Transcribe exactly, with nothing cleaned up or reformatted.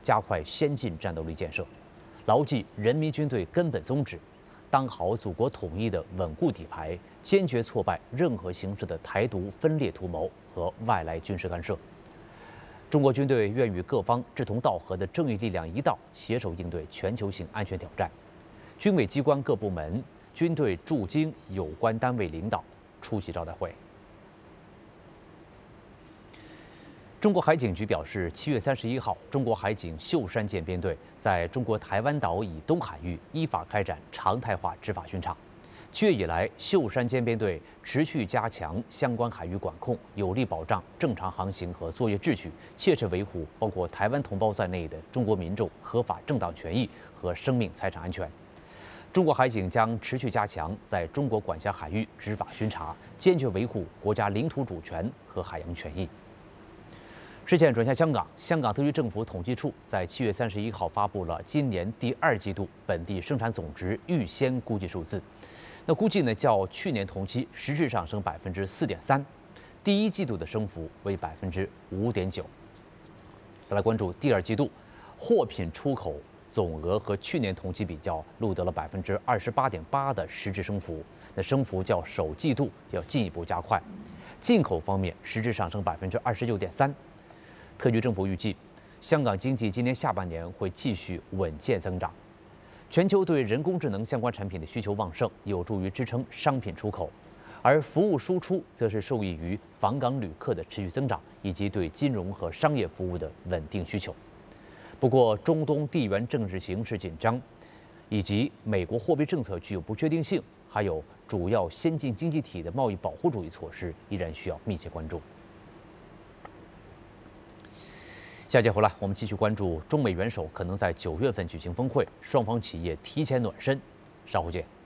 加快先进战斗力建设，牢记人民军队根本宗旨，当好祖国统一的稳固底牌，坚决挫败任何形式的台独分裂图谋和外来军事干涉。中国军队愿与各方志同道合的正义力量一道，携手应对全球性安全挑战。军委机关各部门、军队驻京有关单位领导出席招待会。中国海警局表示，七月三十一号，中国海警秀山舰编队在中国台湾岛以东海域依法开展常态化执法巡查。七月以来，秀山舰编队持续加强相关海域管控，有力保障正常航行和作业秩序，切实维护包括台湾同胞在内的中国民众合法正当权益和生命财产安全。中国海警将持续加强在中国管辖海域执法巡查，坚决维护国家领土主权和海洋权益。视线转向香港，香港特区政府统计处在七月三十一号发布了今年第二季度本地生产总值预先估计数字。那估计呢，较去年同期实质上升百分之四点三，第一季度的升幅为百分之五点九。再来关注第二季度，货品出口总额和去年同期比较，录得了百分之二十八点八的实质升幅，那升幅较首季度要进一步加快。进口方面，实质上升百分之二十六点三。特区政府预计，香港经济今年下半年会继续稳健增长。全球对人工智能相关产品的需求旺盛，有助于支撑商品出口，而服务输出则是受益于访港旅客的持续增长，以及对金融和商业服务的稳定需求。不过，中东地缘政治形势紧张，以及美国货币政策具有不确定性，还有主要先进经济体的贸易保护主义措施，依然需要密切关注。下节回来，我们继续关注中美元首可能在九月份举行峰会，双方企业提前暖身。稍后见。